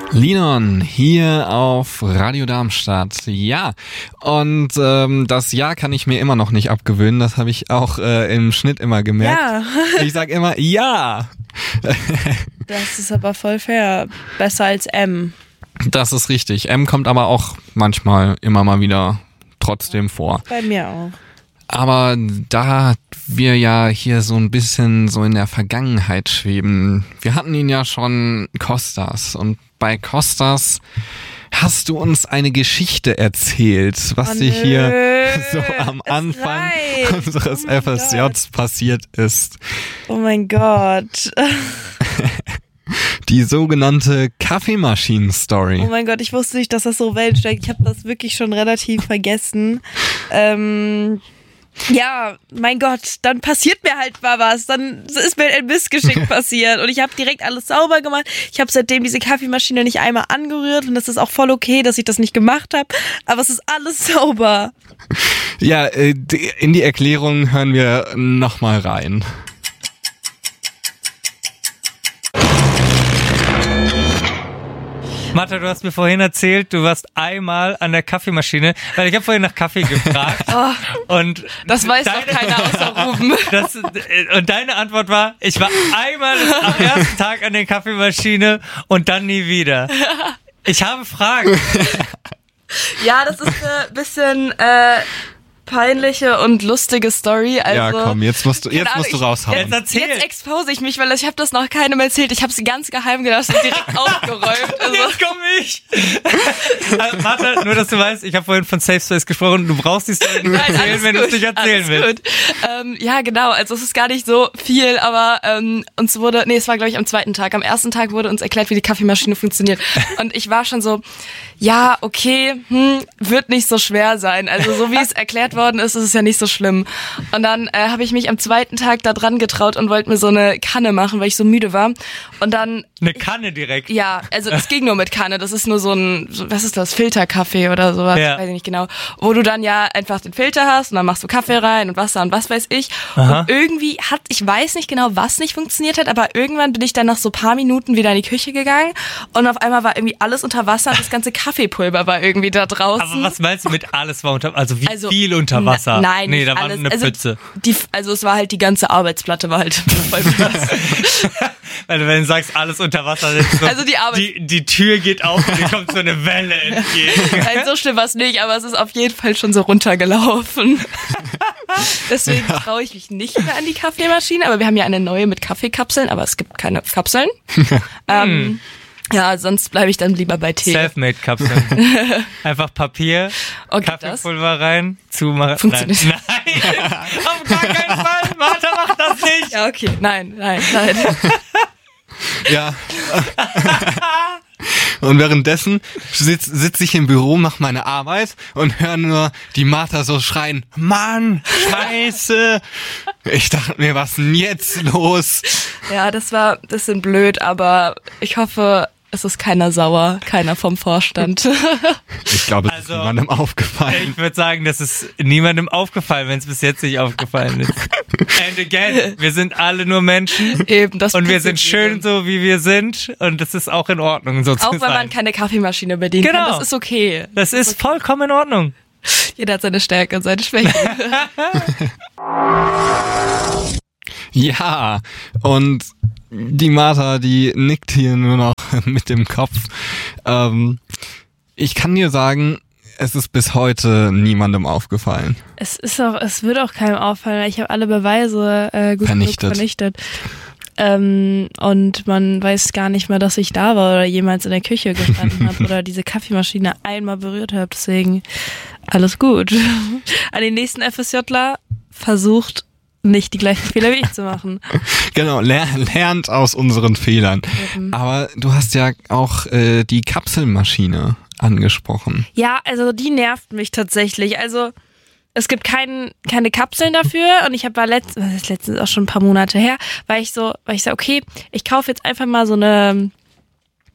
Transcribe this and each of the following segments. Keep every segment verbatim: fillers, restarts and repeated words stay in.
Linon hier auf Radio Darmstadt. Ja, und ähm, das Ja kann ich mir immer noch nicht abgewöhnen. Das habe ich auch äh, im Schnitt immer gemerkt. Ja. Ich sag immer Ja. Das ist aber voll fair. Besser als M. Das ist richtig. M kommt aber auch manchmal immer mal wieder trotzdem vor. Bei mir auch. Aber da wir ja hier so ein bisschen so in der Vergangenheit schweben, wir hatten ihn ja schon Kostas, und bei Kostas hast du uns eine Geschichte erzählt, was Oh, dir nö. hier so am Es Anfang reicht. unseres Oh mein F S Js Gott. passiert ist. Oh mein Gott. Die sogenannte Kaffeemaschinen-Story. Oh mein Gott, ich wusste nicht, dass das so weltsteckt. Ich habe das wirklich schon relativ vergessen. Ähm... Ja, mein Gott, dann passiert mir halt mal was. Dann ist mir ein Missgeschick passiert und ich habe direkt alles sauber gemacht. Ich habe seitdem diese Kaffeemaschine nicht einmal angerührt und das ist auch voll okay, dass ich das nicht gemacht habe. Aber es ist alles sauber. Ja, äh, die- in die Erklärung hören wir nochmal rein. Martha, du hast mir vorhin erzählt, du warst einmal an der Kaffeemaschine, weil ich habe vorhin nach Kaffee gefragt. Und Das weiß doch keiner außer Ruben. Das, und deine Antwort war, ich war einmal am ersten Tag an der Kaffeemaschine und dann nie wieder. Ich habe Fragen. Ja, das ist eine bisschen äh, peinliche und lustige Story. Also, Ja, komm, jetzt musst du, jetzt keine musst du Ahnung, raushauen. Jetzt erzähl. Jetzt expose ich mich, weil ich habe das noch keinem erzählt. Ich habe es ganz geheim gelassen und direkt aufgeräumt. Also, Jetzt komm ich. Also, Martha, nur dass du weißt, ich habe vorhin von Safe Space gesprochen. Du brauchst die Story nicht Nein, erzählen, alles wenn du es gut, nicht erzählen alles willst. Gut. Ähm, ja, genau. Also es ist gar nicht so viel, aber ähm, uns wurde, nee, es war glaube ich am zweiten Tag. Am ersten Tag wurde uns erklärt, wie die Kaffeemaschine funktioniert. Und ich war schon so, ja, okay, hm, wird nicht so schwer sein. Also so wie es erklärt worden ist, ist es ja nicht so schlimm. Und dann äh, habe ich mich am zweiten Tag da dran getraut und wollte mir so eine Kanne machen, weil ich so müde war. Und dann Eine Kanne direkt. ja, also es ging nur mit Kanne. Das ist nur so ein, so, was ist das, Filterkaffee oder sowas, Ja. weiß ich nicht genau. Wo du dann ja einfach den Filter hast und dann machst du Kaffee rein und Wasser und was weiß ich. Aha. Und irgendwie hat, ich weiß nicht genau, was nicht funktioniert hat, aber irgendwann bin ich dann nach so paar Minuten wieder in die Küche gegangen und auf einmal war irgendwie alles unter Wasser und das ganze Kaffeepulver war irgendwie da draußen. Aber was meinst du mit alles war unter, also wie Also, viel unter Wasser? na- Nein, nee, nicht da war alles. eine also, Pfütze. Die, also es war halt die ganze Arbeitsplatte war halt voll nass. Weil du, wenn du sagst, alles unter Wasser, dann ist so, Also die Arbeit- die, die Tür geht auf und dir kommt so eine Welle entgegen. Nein, so schlimm war es nicht, aber es ist auf jeden Fall schon so runtergelaufen. Deswegen traue ich mich nicht mehr an die Kaffeemaschine, aber wir haben ja eine neue mit Kaffeekapseln, aber es gibt keine Kapseln. ähm, ja, sonst bleibe ich dann lieber bei Tee. Selfmade-Kapseln. Einfach Papier, Okay, das Kaffeepulver rein, zumachen. Funktioniert. Nein, nein, auf gar keinen Fall. Martha macht das nicht. Ja, okay. Nein, nein, nein. Ja. Und währenddessen sitze sitz ich im Büro, mache meine Arbeit und höre nur die Martha so schreien, Mann, Scheiße. Ich dachte mir, was denn jetzt los? Ja, das war ein bisschen blöd, aber ich hoffe, es ist keiner sauer, keiner vom Vorstand. Ich glaube, es Also, ist niemandem aufgefallen. Ich würde sagen, das ist niemandem aufgefallen, wenn es bis jetzt nicht aufgefallen ist. And again, wir sind alle nur Menschen. Eben, das Und wir passiert sind schön jedem. so, wie wir sind. Und das ist auch in Ordnung, so zu Auch wenn man sein. keine Kaffeemaschine bedienen Genau. kann, das ist okay. Das ist vollkommen in Ordnung. Jeder hat seine Stärke und seine Schwäche. Ja, und die Martha, die nickt hier nur noch mit dem Kopf. Ähm, ich kann dir sagen, es ist bis heute niemandem aufgefallen. Es ist auch, es wird auch keinem auffallen, weil ich habe alle Beweise äh, gut Vernichtet. genug vernichtet. Ähm, und man weiß gar nicht mehr, dass ich da war oder jemals in der Küche gestanden habe oder diese Kaffeemaschine einmal berührt habe. Deswegen alles gut. An den nächsten FSJler versucht nicht die gleichen Fehler wie ich zu machen. Genau, ler lernt aus unseren Fehlern. Eben. Aber du hast ja auch äh, die Kapselmaschine angesprochen. Ja, also die nervt mich tatsächlich. Also es gibt kein, keine Kapseln dafür und ich habe war letzt, das ist letztens auch schon ein paar Monate her, weil ich so, weil ich so, okay, ich kaufe jetzt einfach mal so eine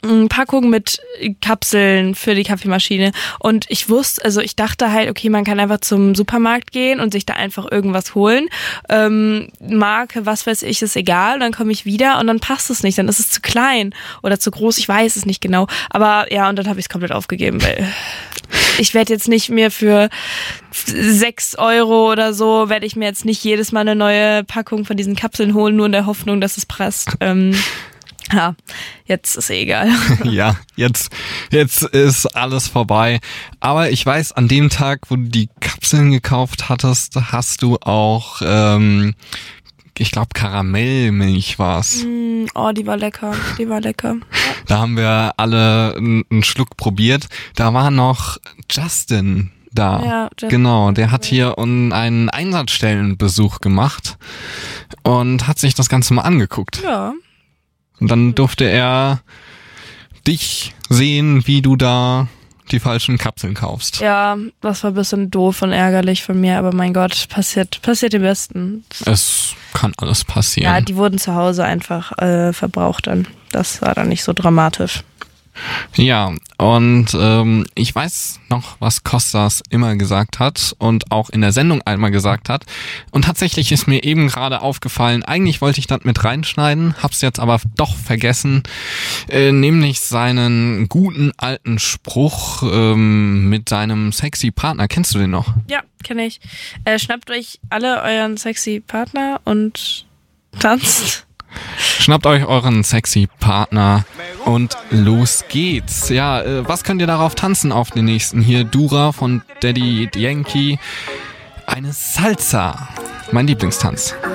eine Packung mit Kapseln für die Kaffeemaschine. Und ich wusste, also ich dachte halt, okay, man kann einfach zum Supermarkt gehen und sich da einfach irgendwas holen. Ähm, Marke, was weiß ich, ist egal. Und dann komme ich wieder und dann passt es nicht. Dann ist es zu klein oder zu groß. Ich weiß es nicht genau. Aber ja, und dann habe ich es komplett aufgegeben, weil ich werde jetzt nicht mehr für sechs Euro oder so, werde ich mir jetzt nicht jedes Mal eine neue Packung von diesen Kapseln holen, nur in der Hoffnung, dass es passt. Ähm, Ja, jetzt ist eh egal. Ja, jetzt, jetzt ist alles vorbei. Aber ich weiß, an dem Tag, wo du die Kapseln gekauft hattest, hast du auch, ähm, ich glaube, Karamellmilch war's. Mm, oh, die war lecker, die war lecker. Da haben wir alle einen Schluck probiert. Da war noch Justin da. Ja, Justin. Genau, der hat hier einen Einsatzstellenbesuch gemacht und hat sich das Ganze mal angeguckt. Ja. Und dann durfte er dich sehen, wie du da die falschen Kapseln kaufst. Ja, das war ein bisschen doof und ärgerlich von mir, aber mein Gott, passiert passiert dem Besten. Es kann alles passieren. Ja, die wurden zu Hause einfach äh, verbraucht dann. Das war dann nicht so dramatisch. Ja, und ähm, ich weiß noch, was Kostas immer gesagt hat und auch in der Sendung einmal gesagt hat. Und tatsächlich ist mir eben gerade aufgefallen, eigentlich wollte ich das mit reinschneiden, hab's jetzt aber doch vergessen, äh, nämlich seinen guten alten Spruch ähm, mit seinem sexy Partner. Kennst du den noch? Ja, kenne ich. Äh, schnappt euch alle euren sexy Partner und tanzt. Schnappt euch euren sexy Partner und los geht's. Ja, äh, was könnt ihr darauf tanzen auf den nächsten? Hier Dura von Daddy Yankee. Eine Salsa. Mein Lieblingstanz.